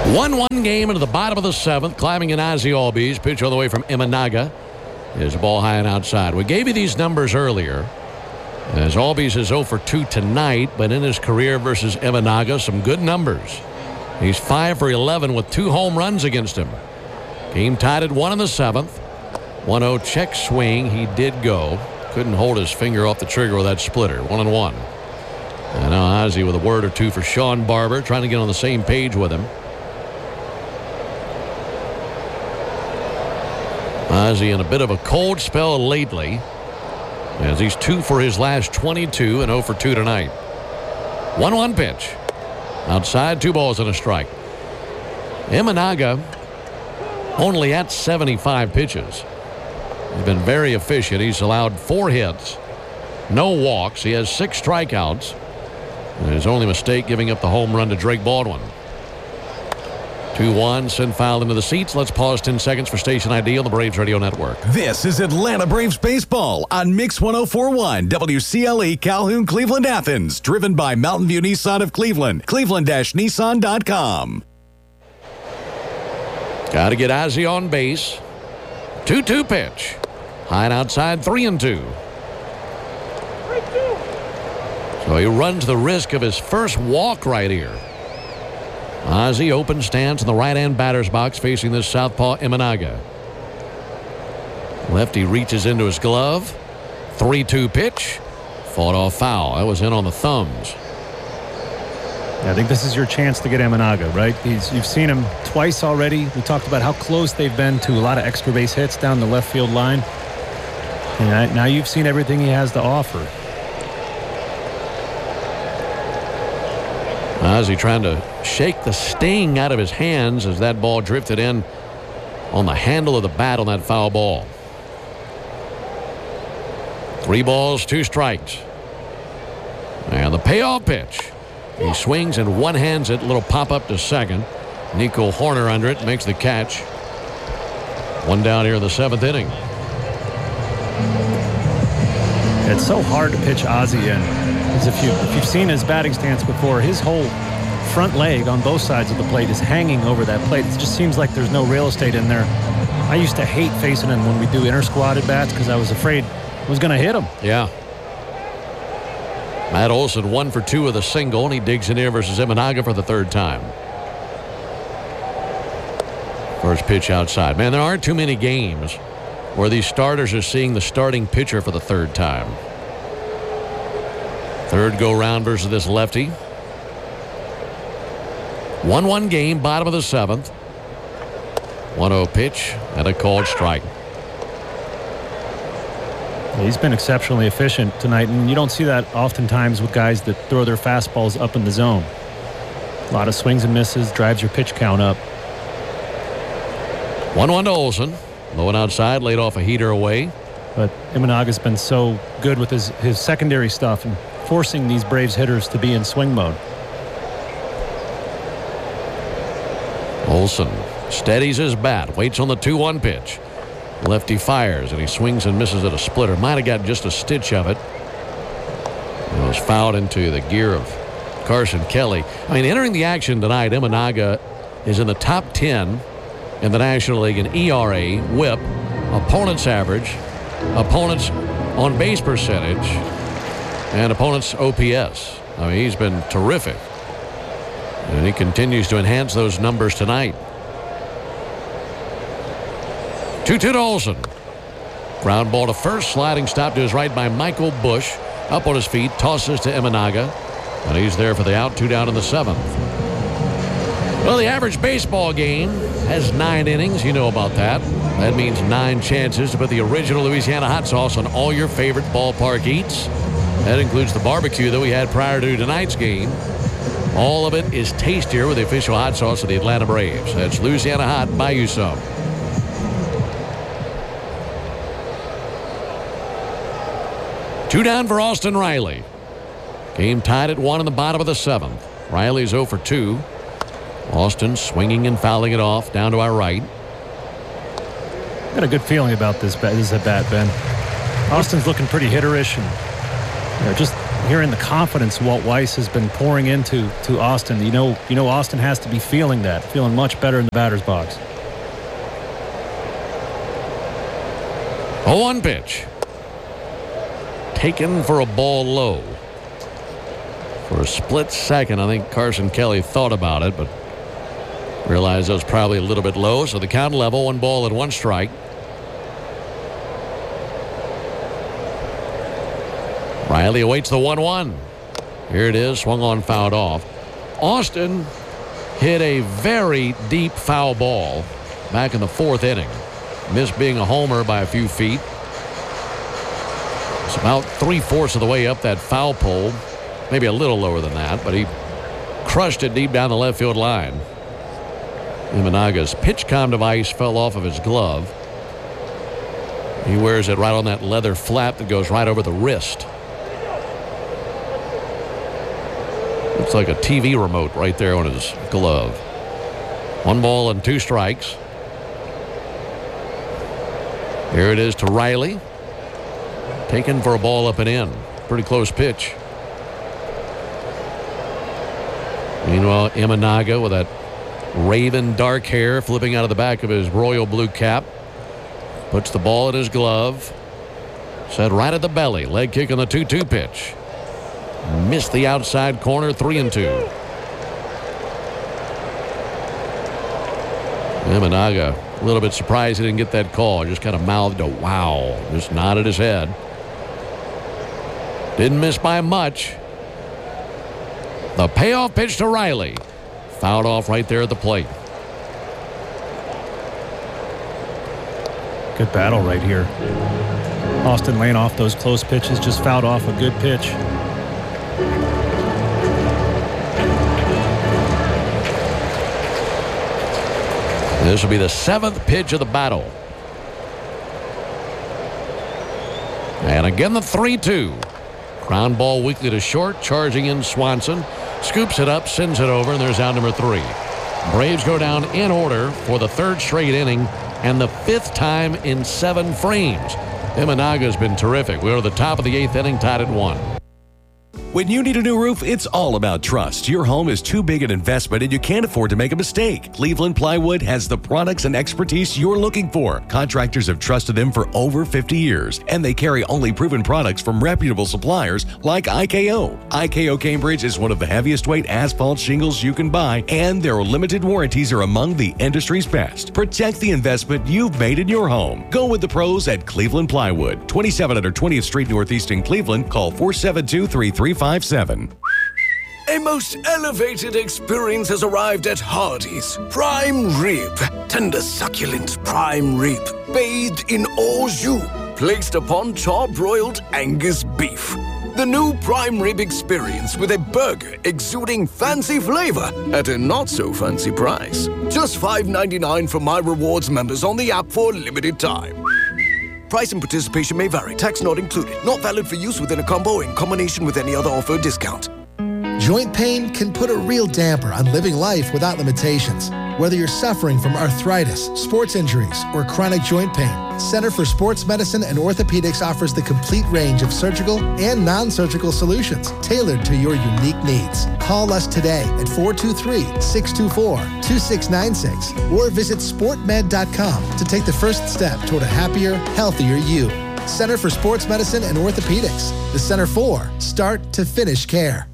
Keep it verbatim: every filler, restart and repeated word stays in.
one one game into the bottom of the seventh. Climbing in Ozzie Albies. Pitch on the way from Imanaga. Is ball high and outside. We gave you these numbers earlier. As Albies is oh for two tonight, but in his career versus Imanaga, some good numbers. He's five for eleven with two home runs against him. Game tied at one in the seventh. one oh check swing. He did go. Couldn't hold his finger off the trigger with that splitter. One and one. And now Ozzie with a word or two for Sean Barber, trying to get on the same page with him. Ozzie in a bit of a cold spell lately, as he's two for his last twenty-two and oh for two tonight. one one pitch. Outside, two balls and a strike. Imanaga only at seventy-five pitches. He's been very efficient. He's allowed four hits, no walks. He has six strikeouts. And his only mistake giving up the home run to Drake Baldwin. two one, send foul into the seats. Let's pause ten seconds for station I D on the Braves Radio Network. This is Atlanta Braves baseball on Mix one oh four point one W C L E Calhoun, Cleveland, Athens. Driven by Mountain View Nissan of Cleveland. Cleveland Nissan dot com. Got to get Ozzie on base. two two pitch. High and outside, three and two. So he runs the risk of his first walk right here. Ozzie open stance in the right-hand batter's box facing this southpaw Imanaga. Lefty reaches into his glove. three two pitch. Fought off foul. That was in on the thumbs. Yeah, I think this is your chance to get Imanaga, right? He's, you've seen him twice already. We talked about how close they've been to a lot of extra base hits down the left field line. And now you've seen everything he has to offer. Ozzie trying to shake the sting out of his hands as that ball drifted in on the handle of the bat on that foul ball. Three balls, two strikes. And the payoff pitch. He swings and one-hands it. Little pop-up to second. Nico Horner under it. Makes the catch. One down here in the seventh inning. It's so hard to pitch Ozzie in. Because if, you, if you've seen his batting stance before, his whole front leg on both sides of the plate is hanging over that plate. It just seems like there's no real estate in there. I used to hate facing him when we do inter-squad bats because I was afraid I was going to hit him. Yeah. Matt Olson one for two with a single, and he digs in here versus Imanaga for the third time. First pitch outside. Man, there aren't too many games where these starters are seeing the starting pitcher for the third time. Third go round versus this lefty. one one game, bottom of the seventh. one oh pitch and a called strike. He's been exceptionally efficient tonight, and you don't see that oftentimes with guys that throw their fastballs up in the zone. A lot of swings and misses, drives your pitch count up. one one to Olson. Low and outside, laid off a heater away. But Imanaga's been so good with his, his secondary stuff and forcing these Braves hitters to be in swing mode. Olson steadies his bat, waits on the two one pitch. Lefty fires, and he swings and misses at a splitter. Might have got just a stitch of it. It was fouled into the gear of Carson Kelly. I mean, entering the action tonight, Imanaga is in the top ten in the National League in E R A, whip, opponent's average, opponent's on base percentage, and opponent's O P S. I mean, he's been terrific. And he continues to enhance those numbers tonight. two two to Olson. Ground ball to first. Sliding stop to his right by Michael Bush. Up on his feet. Tosses to Imanaga. And he's there for the out. Two down in the seventh. Well, the average baseball game has nine innings. You know about that. That means nine chances to put the original Louisiana hot sauce on all your favorite ballpark eats. That includes the barbecue that we had prior to tonight's game. All of it is tastier with the official hot sauce of the Atlanta Braves. That's Louisiana Hot. Buy you some. Two down for Austin Riley. Game tied at one in the bottom of the seventh. Riley's oh for two. Austin swinging and fouling it off down to our right. Got a good feeling about this, this at bat, Ben. Austin's looking pretty hitterish, and you know, just hearing the confidence Walt Weiss has been pouring into to Austin. You know, you know Austin has to be feeling that, feeling much better in the batter's box. oh one pitch. Taken for a ball low. For a split second, I think Carson Kelly thought about it, but realized it was probably a little bit low. So the count level, one ball and one strike. Riley awaits the one one. Here it is, swung on, fouled off. Austin hit a very deep foul ball back in the fourth inning. Missed being a homer by a few feet. It's about three-fourths of the way up that foul pole. Maybe a little lower than that, but he crushed it deep down the left field line. Imanaga's pitch-com device fell off of his glove. He wears it right on that leather flap that goes right over the wrist. Looks like a T V remote right there on his glove. One ball and two strikes. Here it is to Riley. Taken for a ball up and in. Pretty close pitch. Meanwhile, Imanaga with that raven dark hair flipping out of the back of his royal blue cap. Puts the ball in his glove. Set right at the belly. Leg kick on the two two pitch. Missed the outside corner, three and two. Imanaga a little bit surprised he didn't get that call. Just kind of mouthed a wow. Just nodded his head. Didn't miss by much. The payoff pitch to Riley. Fouled off right there at the plate. Good battle right here. Austin laying off those close pitches, just fouled off a good pitch. This will be the seventh pitch of the battle. And again the three two. Ground ball weakly to short. Charging in Swanson. Scoops it up, sends it over, and there's out number three. Braves go down in order for the third straight inning and the fifth time in seven frames. Imanaga's been terrific. We're at the top of the eighth inning, tied at one. When you need a new roof, it's all about trust. Your home is too big an investment and you can't afford to make a mistake. Cleveland Plywood has the products and expertise you're looking for. Contractors have trusted them for over fifty years, and they carry only proven products from reputable suppliers like I K O. I K O Cambridge is one of the heaviest weight asphalt shingles you can buy, and their limited warranties are among the industry's best. Protect the investment you've made in your home. Go with the pros at Cleveland Plywood, twenty-seven hundred twentieth Street Northeast in Cleveland. Call four seven two, three three five seven. A most elevated experience has arrived at Hardee's. Prime rib. Tender, succulent prime rib. Bathed in au jus. Placed upon char-broiled Angus beef. The new prime rib experience with a burger exuding fancy flavor at a not-so-fancy price. Just five ninety-nine for My Rewards members on the app for a limited time. Price and participation may vary. Tax not included. Not valid for use within a combo or in combination with any other offer or discount. Joint pain can put a real damper on living life without limitations. Whether you're suffering from arthritis, sports injuries, or chronic joint pain, Center for Sports Medicine and Orthopedics offers the complete range of surgical and non-surgical solutions tailored to your unique needs. Call us today at four two three, six two four, two six nine six or visit sport med dot com to take the first step toward a happier, healthier you. Center for Sports Medicine and Orthopedics. The Center for Start to Finish Care.